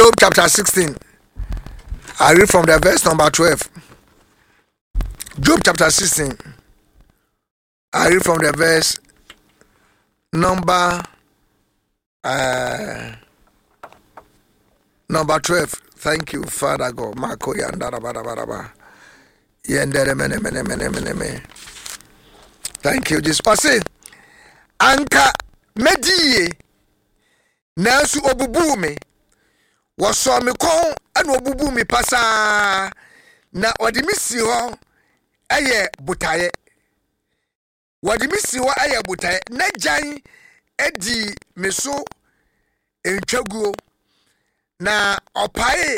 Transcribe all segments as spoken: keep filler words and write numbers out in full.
Job chapter sixteen. I read from the verse number twelve. Job chapter sixteen. I read from the verse number uh, number twelve. Thank you, Father God. Marco yandara bara bara bara. Yendere mene mene mene mene mene. Thank you, Jesus. Pase anka mediye nansu obubu me. Waso me kon ana obubu me pasa na odi mi si ho eye butaye. Wadi mi si ho eye butaye na jan edi me so entwaguo na opae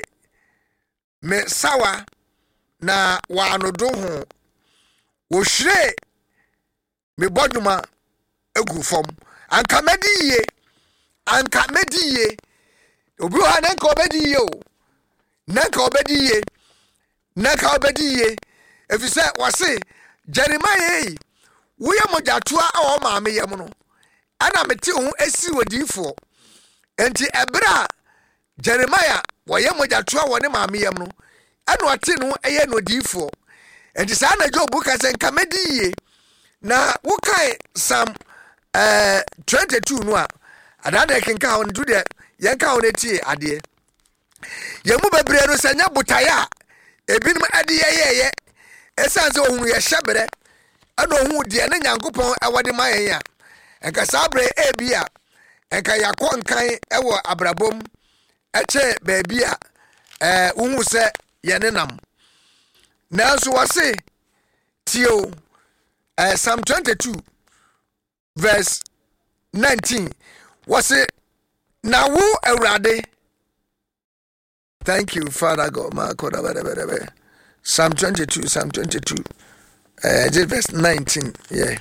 me sawa na wanodo ho wo hwire me boduma egu fom anka mediye anka mediye obi ha nanka obediye o nanka obediye nanka obediye efise wase Jeremiah yi wo ye mojatua a o ma me yem no ana mete ho esi wodifo enti ebra Jeremiah wo ye mojatua wo ne ma me yem no ana ote no eye no difo enti sa na Job ka se nka mediye na wo kai Psalm eh twenty-two no a adada kenka ho ndu de yenka ho netie ade yemu bebre no sanya butaya ebinum ade yeyeye esanze ohunu ye hyebre ana ohunu de ne Nyankopon ewode mayen ya enka sabre ebia enka yakọ nkan ewo abrabom eche baabia eh ohunu se ye nenam nanso wase tio eh Psalm twenty-two verse nineteen wase na wo Awurade. Thank you, Father God. Psalm twenty-two, Psalm twenty-two, uh, just verse nineteen. Yeah.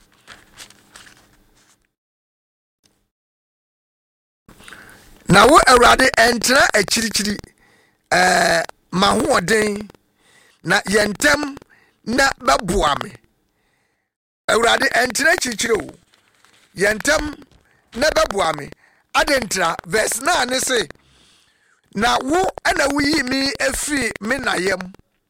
Na wo Awurade entra achirichiri eh mahoden na yentem na baboa me. Awurade entra achirichiri o. Yentem na baboa me. Adentra verse nine say na wo ana wuyi mi efri me na yem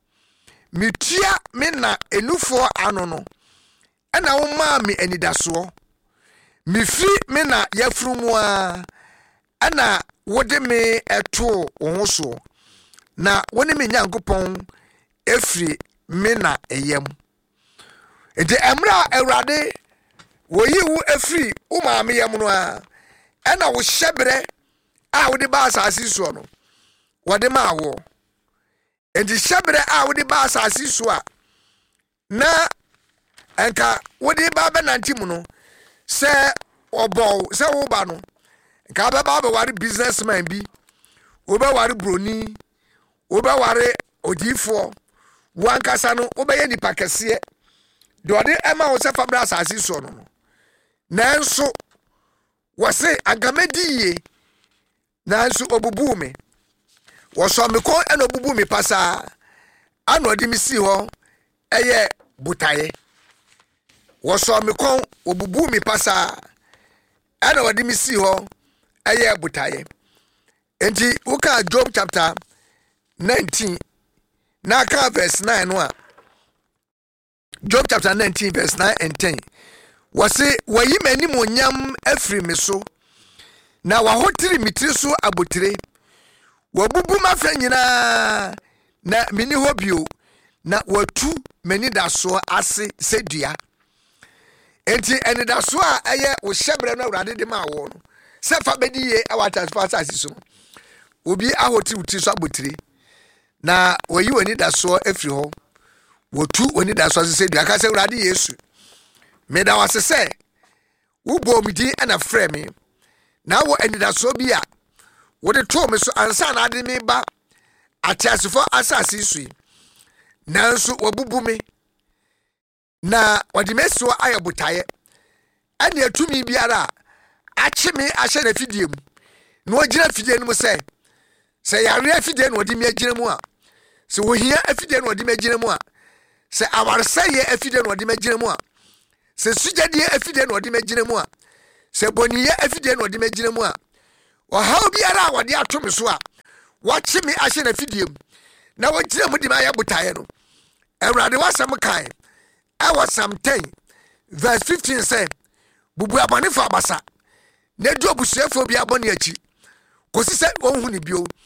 mitua me na enufo ano no ana wo ma me anidaso mi fi me na yafrumu a ana wode me eto wo so na woni me Nyankopon efri me na eyem ede emra Awurade wo yi wo efri wo ma me yem no a ana wo hyebre a wo de ba asase so no wo de ma wo enti hyebre a wo de ba asase so a na enka wo de ba benantim no se obo se wo ba no enka ba ba ware businessman bi wo ba ware broni wo ba ware odifo wo ankasa no wo ba ye nipa kese de ode ema wo se fabra asase so no nanso wase agamediye nanso obubu me woso me kon eno obubu me pasa ano odi mi si ho eye butaye woso me kon obubu me pasa ano odi mi si ho eye butaye enti uka Job chapter nineteen na ka verse nine no a Job chapter nineteen verse nine and ten wase wayi mani monyam afri me so na wahotiri mitiri so abotire wabubu mafa nyina na mini hobio na watu mani daso ase sedua enti eni daso a eye wo hyebre no Awurade de ma wo no se fa bediye awata spasa asiso obi ahotiri uti so abotire na wayi wani daso afri ho watu wani daso ase sedua ka se Awurade Yesu meda wasese wo bom di ana frɛ me na wo anidaso bi a wo de to me so ansa na ade me ba atiasefo asase sui nanso wabubu me na wade meso ayabutaye ane atumi biara ache me ahye na fidie mu na ogira fidie no mu sɛ sɛ yare afidie no odi me agira mu a sɛ wohia afidie no odi me agira mu a sɛ awaresa ye afidie no odi me agira mu a se sujadie afide no odi magina mu a se boniye afide no odi magina mu a o hawo biara a wode ato me so a watch me ahye na fidiem na wakyire mu di ma yabotae no awurade wasam kan ɛwɔ Psalm ten verse fifteen say bubu abɔne fa abasa na du obusuafo bi abɔne akyi kosi sɛ wɔnhu ne bio